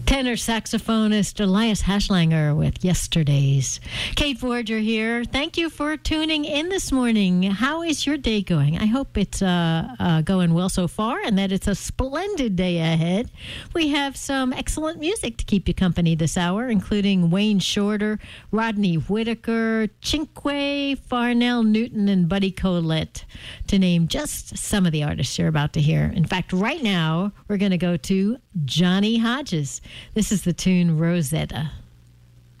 Tenor saxophonist Elias Hashlanger with Yesterdays. Kate Forger here. Thank you for tuning in this morning. How is your day going? I hope it's going well so far and that it's a splendid day ahead. We have some excellent music to keep you company this hour, including Wayne Shorter, Rodney Whitaker, Cinque, Farnell Newton, and Buddy Collette, to name just some of the artists you're about to hear. In fact, right now, we're going to go to Johnny Hodges. This is the tune Rosetta.